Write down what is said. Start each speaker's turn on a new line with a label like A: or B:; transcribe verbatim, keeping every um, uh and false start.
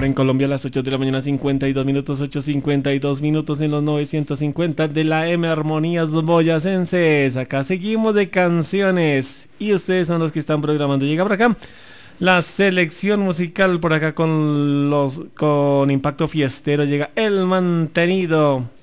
A: Ahora en Colombia a las ocho de la mañana, cincuenta y dos minutos, ocho cincuenta y dos minutos en los novecientos cincuenta de la M Armonías Boyacenses. Acá seguimos de canciones y ustedes son los que están programando. Llega por acá la selección musical por acá con los con Impacto Fiestero. Llega El Mantenido.